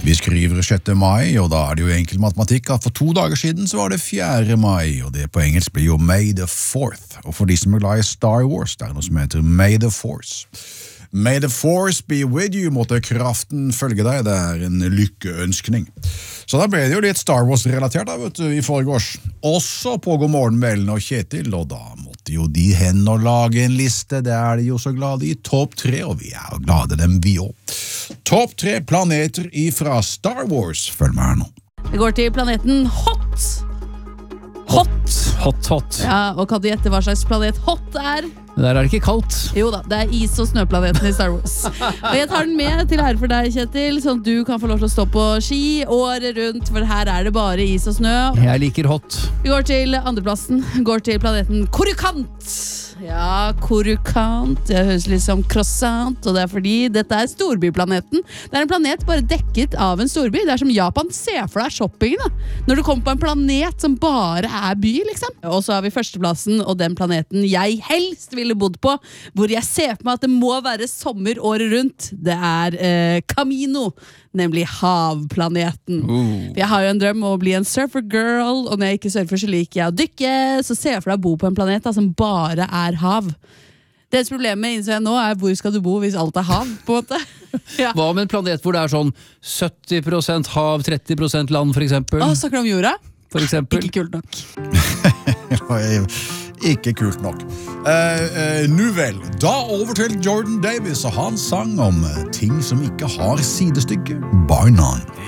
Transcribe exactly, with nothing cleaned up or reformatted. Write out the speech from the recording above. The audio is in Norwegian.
Vi skriver sjette mai, og da er det jo enkel matematikk at for to dager siden så var det fjerde mai, og det på engelsk blir jo May the fourth. Og for de som er glad i Star Wars, det er noe som heter May the Force. May the force be with you, måtte kraften følge deg, det er en lykkeønskning. Så da ble det jo litt Star Wars-relatert da, vet du, i forgårs. Også på God morgen med Ellen og Kjetil, og da måtte jo de hen og lage en liste, det er de jo så glade i, topp tre, og vi er jo glade dem vi også. Topp tre planeter ifra Star Wars, følg med her nå. Det går til planeten Hot. Hot. Hot, hot. Ja, og kan du gjette hva slags planet Hot er? Der er det ikke kaldt. Jo da, det er is- og snøplaneten i Star Wars. Og jeg tar den med til ære for deg, Kjetil, sånn at du kan få lov til å stå på ski året rundt, for her er det bare is og snø. Jeg liker hot. Vi går til andreplassen, går til planeten Korukant. Ja, Korukant, det høres litt som croissant, og det er fordi dette er storbyplaneten. Det er en planet bare dekket av en storby. Det er som Japan, ser for deg shoppingen da. Når du kommer på en planet som bare er by, liksom. Og så har vi førsteplassen, og den planeten jeg helst ville bodd på, hvor jeg ser på meg at det må være sommer året rundt. Det er eh, Camino, nemlig havplaneten. Uh. Jeg har jo en drøm om å bli en surfer girl, og når jeg ikke surfer så liker jeg å dykke, så ser jeg for deg å bo på en planet da, som bare er hav. Deres problemet innså jeg nå er hvor skal du bo hvis alt er hav, på en måte. Ja. Hva med en planet hvor det er sånn sytti prosent hav, tretti prosent land, for eksempel? Å, snakker du om jorda? For eksempel. Ikke kult nok. Ikke kult nok. Eh, eh, nu vel, da over til Jordan Davis, og han sang om ting som ikke har sidestykke. Bar none.